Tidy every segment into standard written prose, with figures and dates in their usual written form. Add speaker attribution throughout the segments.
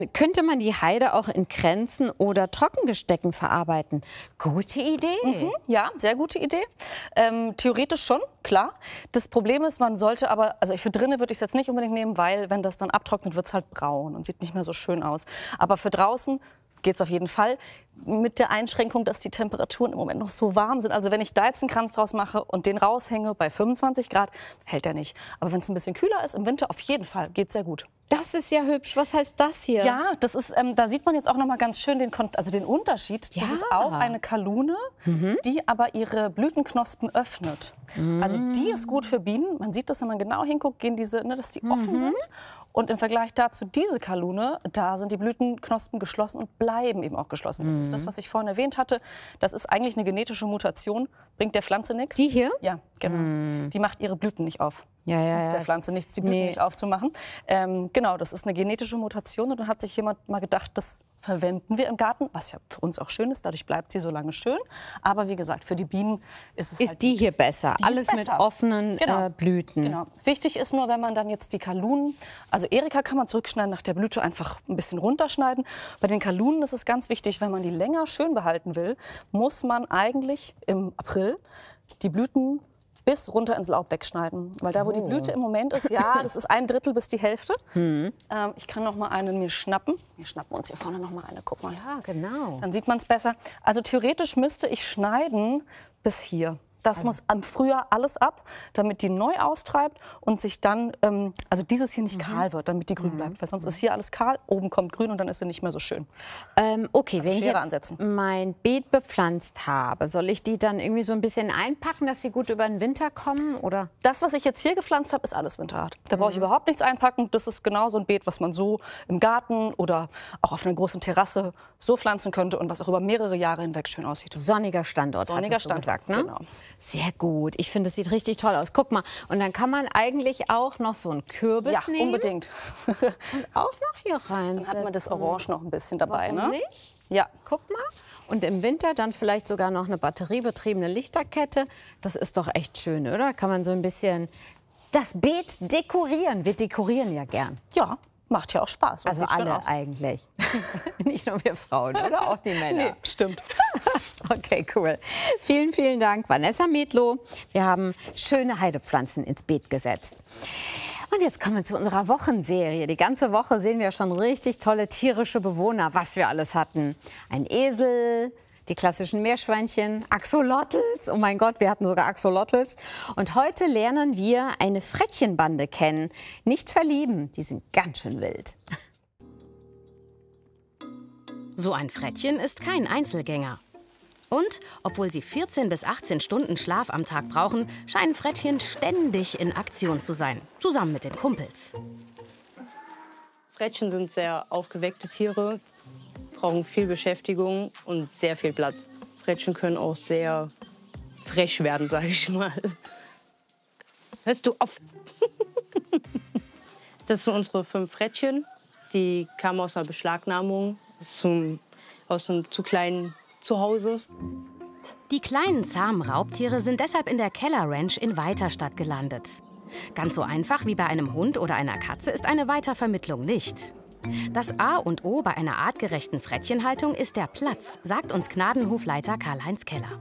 Speaker 1: Könnte man die Heide auch in Kränzen oder Trockengestecken verarbeiten? Gute Idee.
Speaker 2: Ja, sehr gute Idee. Theoretisch schon, klar. Das Problem ist, man sollte aber, also für drinnen würde ich es jetzt nicht unbedingt nehmen, weil wenn das dann abtrocknet, wird es halt braun und sieht nicht mehr so schön aus. Aber für draußen geht es auf jeden Fall. Mit der Einschränkung, dass die Temperaturen im Moment noch so warm sind. Also wenn ich da jetzt einen Kranz draus mache und den raushänge bei 25 Grad, hält er nicht. Aber wenn es ein bisschen kühler ist, im Winter auf jeden Fall, geht sehr gut.
Speaker 1: Das ist ja hübsch. Was heißt das hier?
Speaker 2: Ja, das ist, da sieht man jetzt auch noch mal ganz schön den Unterschied.
Speaker 1: Ja.
Speaker 2: Das ist auch eine Kalune, die aber ihre Blütenknospen öffnet. Also die ist gut für Bienen. Man sieht das, wenn man genau hinguckt, gehen diese, dass die offen sind. Und im Vergleich dazu diese Kalune, da sind die Blütenknospen geschlossen und bleiben eben auch geschlossen. Das ist das, was ich vorhin erwähnt hatte. Das ist eigentlich eine genetische Mutation, bringt der Pflanze nichts.
Speaker 1: Die hier?
Speaker 2: Ja, genau. Die macht ihre Blüten nicht auf.
Speaker 1: Ja.
Speaker 2: Der Pflanze nichts, die Blüten nicht aufzumachen. Genau, das ist eine genetische Mutation und dann hat sich jemand mal gedacht, das verwenden wir im Garten, was ja für uns auch schön ist, dadurch bleibt sie so lange schön. Aber wie gesagt, für die Bienen ist es halt
Speaker 1: die hier besser, alles mit offenen Blüten.
Speaker 2: Genau. Wichtig ist nur, wenn man dann jetzt die Kalunen, also Erika kann man zurückschneiden, nach der Blüte einfach ein bisschen runterschneiden. Bei den Kalunen ist es ganz wichtig, wenn man die länger schön behalten will, muss man eigentlich im April die Blüten bis runter ins Laub wegschneiden. Weil da, wo die Blüte im Moment ist, ja, das ist 1/3 bis die Hälfte. Ich kann noch mal einen mir schnappen. Wir schnappen uns hier vorne noch mal eine, guck mal.
Speaker 1: Ja, genau.
Speaker 2: Dann sieht man es besser. Also theoretisch müsste ich schneiden bis hier. Das muss am Frühjahr alles ab, damit die neu austreibt und sich dann, also dieses hier nicht kahl wird, damit die grün bleibt. Weil sonst ist hier alles kahl, oben kommt grün und dann ist sie nicht mehr so schön.
Speaker 1: Okay, wenn ich jetzt
Speaker 2: ansetzen.
Speaker 1: mein Beet bepflanzt habe, soll ich die dann irgendwie so ein bisschen einpacken, dass sie gut über den Winter kommen? Oder?
Speaker 2: Das, was ich jetzt hier gepflanzt habe, ist alles winterhart. Da brauche ich überhaupt nichts einpacken. Das ist genau so ein Beet, was man so im Garten oder auch auf einer großen Terrasse so pflanzen könnte und was auch über mehrere Jahre hinweg schön aussieht.
Speaker 1: Sonniger Standort, hattest du gesagt, ne?
Speaker 2: Genau.
Speaker 1: Sehr gut. Ich finde, es sieht richtig toll aus. Guck mal, und dann kann man eigentlich auch noch so einen Kürbis nehmen.
Speaker 2: Ja, unbedingt.
Speaker 1: Und auch noch hier rein.
Speaker 2: Dann hat man das Orange noch ein bisschen dabei.
Speaker 1: Warum
Speaker 2: ne?
Speaker 1: nicht?
Speaker 2: Ja.
Speaker 1: Guck mal. Und im Winter dann vielleicht sogar noch eine batteriebetriebene Lichterkette. Das ist doch echt schön, oder? Kann man so ein bisschen das Beet dekorieren. Wir dekorieren ja gern.
Speaker 2: Ja, macht ja auch Spaß.
Speaker 1: Also alle eigentlich. Nicht nur wir Frauen, oder auch die Männer.
Speaker 2: Nee, stimmt.
Speaker 1: Okay, cool. Vielen, vielen Dank, Vanessa Medlow. Wir haben schöne Heidepflanzen ins Beet gesetzt. Und jetzt kommen wir zu unserer Wochenserie. Die ganze Woche sehen wir schon richtig tolle tierische Bewohner, was wir alles hatten. Ein Esel, die klassischen Meerschweinchen, Axolotls. Oh mein Gott, wir hatten sogar Axolotls. Und heute lernen wir eine Frettchenbande kennen. Nicht verlieben, die sind ganz schön wild.
Speaker 3: So ein Frettchen ist kein Einzelgänger. Und obwohl sie 14 bis 18 Stunden Schlaf am Tag brauchen, scheinen Frettchen ständig in Aktion zu sein, zusammen mit den Kumpels.
Speaker 4: Frettchen sind sehr aufgeweckte Tiere, brauchen viel Beschäftigung und sehr viel Platz. Frettchen können auch sehr frech werden, sage ich mal. Hörst du auf? Das sind unsere 5 Frettchen. Die kamen aus einer Beschlagnahmung, aus einem zu kleinen Zuhause.
Speaker 3: Die kleinen zahmen Raubtiere sind deshalb in der Keller Ranch in Weiterstadt gelandet. Ganz so einfach wie bei einem Hund oder einer Katze ist eine Weitervermittlung nicht. Das A und O bei einer artgerechten Frettchenhaltung ist der Platz, sagt uns Gnadenhofleiter Karl-Heinz Keller.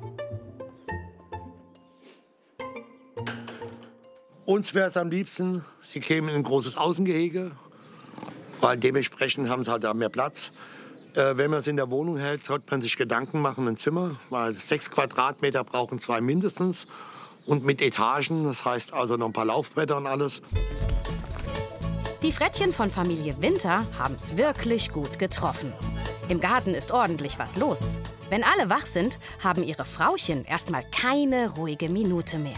Speaker 5: Uns wäre es am liebsten, sie kämen in ein großes Außengehege, weil dementsprechend haben sie halt da mehr Platz. Wenn man es in der Wohnung hält, sollte man sich Gedanken machen, ein Zimmer, weil 6 Quadratmeter brauchen 2 mindestens. Und mit Etagen, das heißt also noch ein paar Laufbretter und alles.
Speaker 3: Die Frettchen von Familie Winter haben es wirklich gut getroffen. Im Garten ist ordentlich was los. Wenn alle wach sind, haben ihre Frauchen erstmal keine ruhige Minute mehr.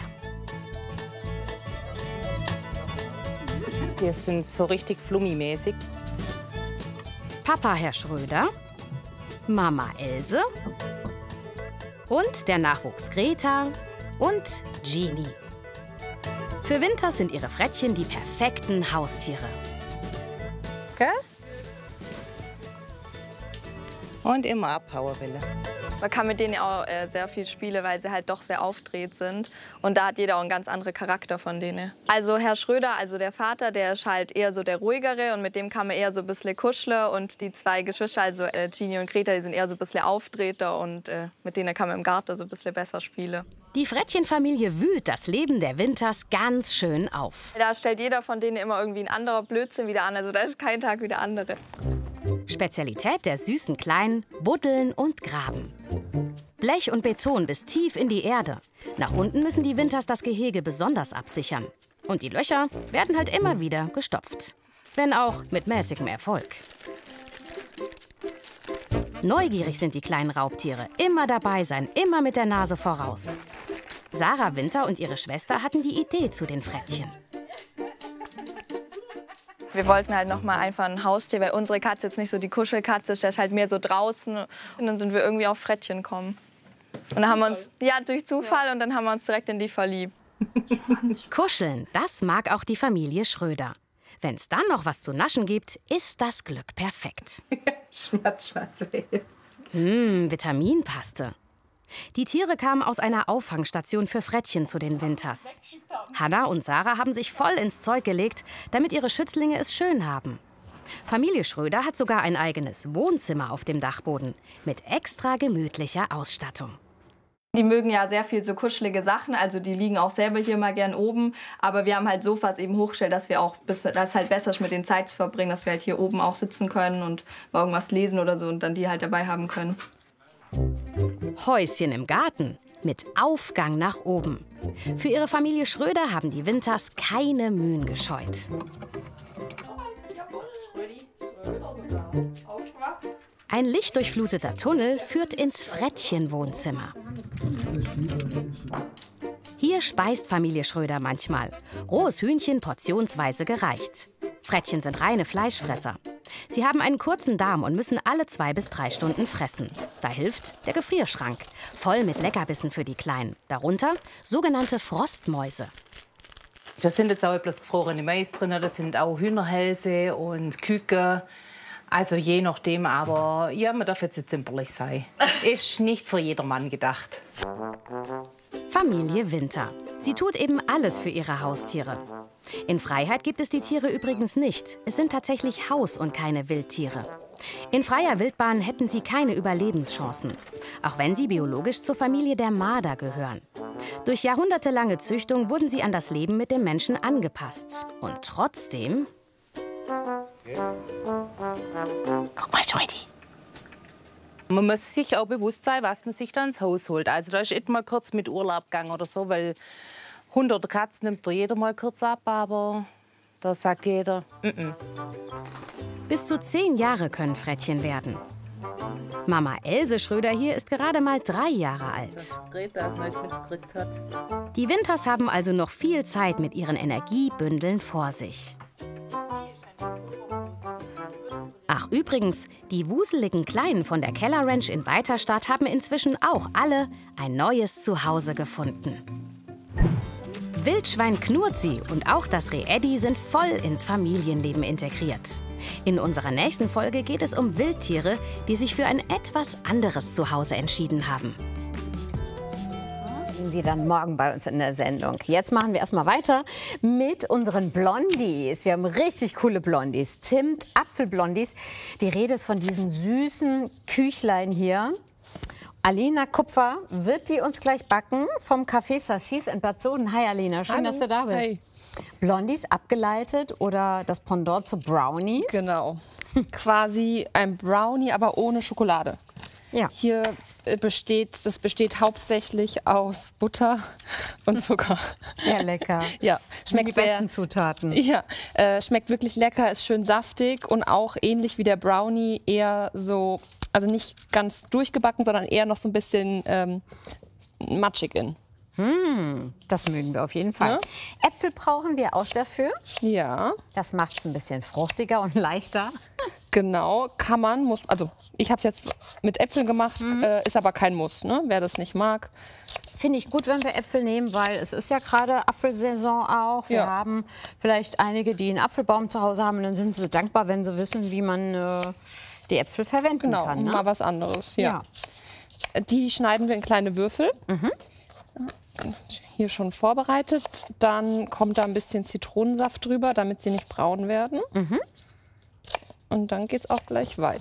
Speaker 4: Die sind so richtig flummimäßig.
Speaker 3: Papa Herr Schröder, Mama Else und der Nachwuchs Greta und Genie. Für Winter sind ihre Frettchen die perfekten Haustiere.
Speaker 4: Gell?
Speaker 6: Und immer Abhauerwille.
Speaker 7: Man kann mit denen ja auch sehr viel spielen, weil sie halt doch sehr aufgedreht sind. Und da hat jeder auch einen ganz anderen Charakter von denen. Also Herr Schröder, also der Vater, der ist halt eher so der Ruhigere und mit dem kann man eher so ein bisschen kuscheln. Und die zwei Geschwister, also Gini und Greta, die sind eher so ein bisschen aufgedrehter und mit denen kann man im Garten so ein bisschen besser spielen.
Speaker 3: Die Frettchenfamilie wühlt das Leben der Winters ganz schön auf.
Speaker 7: Da stellt jeder von denen immer irgendwie ein anderer Blödsinn wieder an. Also da ist kein Tag wie der andere.
Speaker 3: Spezialität der süßen Kleinen: Buddeln und Graben. Blech und Beton bis tief in die Erde. Nach unten müssen die Winters das Gehege besonders absichern. Und die Löcher werden halt immer wieder gestopft. Wenn auch mit mäßigem Erfolg. Neugierig sind die kleinen Raubtiere. Immer dabei sein, immer mit der Nase voraus. Sarah Winter und ihre Schwester hatten die Idee zu den Frettchen.
Speaker 7: Wir wollten halt noch mal einfach ein Haustier, weil unsere Katze jetzt nicht so die Kuschelkatze ist, der ist halt mehr so draußen. Und dann sind wir irgendwie auf Frettchen gekommen. Und dann haben wir uns, ja, durch Zufall, und dann haben wir uns direkt in die verliebt.
Speaker 3: Kuscheln, das mag auch die Familie Schröder. Wenn es dann noch was zu naschen gibt, ist das Glück perfekt. Vitaminpaste. Die Tiere kamen aus einer Auffangstation für Frettchen zu den Winters. Hanna und Sarah haben sich voll ins Zeug gelegt, damit ihre Schützlinge es schön haben. Familie Schröder hat sogar ein eigenes Wohnzimmer auf dem Dachboden mit extra gemütlicher Ausstattung.
Speaker 7: Die mögen ja sehr viel so kuschelige Sachen, also die liegen auch selber hier mal gern oben. Aber wir haben halt Sofas eben hochgestellt, dass wir auch, dass es halt besser ist, mit den Zeit zu verbringen, dass wir halt hier oben auch sitzen können und mal irgendwas lesen oder so und dann die halt dabei haben können.
Speaker 3: Häuschen im Garten mit Aufgang nach oben. Für ihre Familie Schröder haben die Winters keine Mühen gescheut. Ein lichtdurchfluteter Tunnel führt ins Frettchenwohnzimmer. Hier speist Familie Schröder manchmal. Rohes Hühnchen portionsweise gereicht. Frettchen sind reine Fleischfresser. Sie haben einen kurzen Darm und müssen alle 2 bis 3 Stunden fressen. Da hilft der Gefrierschrank, voll mit Leckerbissen für die Kleinen. Darunter sogenannte Frostmäuse.
Speaker 6: Da sind jetzt auch bloß gefrorene Mais drin, das sind auch Hühnerhälse und Küken. Also je nachdem, aber ja, man darf jetzt zimperlich sein. Ist nicht für jedermann gedacht.
Speaker 3: Familie Winter. Sie tut eben alles für ihre Haustiere. In Freiheit gibt es die Tiere übrigens nicht. Es sind tatsächlich Haus- und keine Wildtiere. In freier Wildbahn hätten sie keine Überlebenschancen, auch wenn sie biologisch zur Familie der Marder gehören. Durch jahrhundertelange Züchtung wurden sie an das Leben mit dem Menschen angepasst. Und trotzdem...
Speaker 6: Guck mal, Schreudi. Man muss sich auch bewusst sein, was man sich da ins Haus holt. Also da ist nicht mal kurz mit Urlaub gegangen oder so, weil Hunde oder Katzen nimmt jeder mal kurz ab, aber da sagt jeder,
Speaker 3: Bis zu 10 Jahre können Frettchen werden. Mama Else Schröder hier ist gerade mal 3 Jahre alt.
Speaker 6: Greta nicht mitgekriegt hat.
Speaker 3: Die Winters haben also noch viel Zeit mit ihren Energiebündeln vor sich. Ach übrigens, die wuseligen Kleinen von der Keller Ranch in Weiterstadt haben inzwischen auch alle ein neues Zuhause gefunden. Wildschwein Knurzi und auch das Reh Eddy sind voll ins Familienleben integriert. In unserer nächsten Folge geht es um Wildtiere, die sich für ein etwas anderes Zuhause entschieden haben.
Speaker 1: Sie dann morgen bei uns in der Sendung. Jetzt machen wir erstmal weiter mit unseren Blondies. Wir haben richtig coole Blondies. Zimt-Apfel-Blondies. Die Rede ist von diesen süßen Küchlein hier. Alina Kupfer wird die uns gleich backen vom Café Sassis in Bad Soden. Hi Alina, schön, dass du da bist.
Speaker 8: Hi.
Speaker 1: Blondies abgeleitet oder das Pendant zu Brownies?
Speaker 8: Genau. Quasi ein Brownie, aber ohne Schokolade.
Speaker 1: Ja.
Speaker 8: Hier besteht hauptsächlich aus Butter und Zucker.
Speaker 1: Sehr lecker.
Speaker 8: Ja, schmeckt
Speaker 1: die besten Zutaten.
Speaker 8: Ja, schmeckt wirklich lecker, ist schön saftig und auch ähnlich wie der Brownie eher so, also nicht ganz durchgebacken, sondern eher noch so ein bisschen matschig in.
Speaker 1: Das mögen wir auf jeden Fall.
Speaker 8: Ja.
Speaker 1: Äpfel brauchen wir auch dafür.
Speaker 8: Ja.
Speaker 1: Das macht es ein bisschen fruchtiger und leichter.
Speaker 8: Genau, kann man, muss, also ich habe es jetzt mit Äpfeln gemacht, ist aber kein Muss, ne? Wer das nicht mag.
Speaker 1: Finde ich gut, wenn wir Äpfel nehmen, weil es ist ja gerade Apfelsaison auch. Wir haben vielleicht einige, die einen Apfelbaum zu Hause haben und dann sind sie dankbar, wenn sie wissen, wie man die Äpfel verwenden
Speaker 8: Genau,
Speaker 1: kann. Ne?
Speaker 8: mal was anderes. Ja. Die schneiden wir in kleine Würfel. Hier schon vorbereitet. Dann kommt da ein bisschen Zitronensaft drüber, damit sie nicht braun werden. Und dann geht es auch gleich weiter.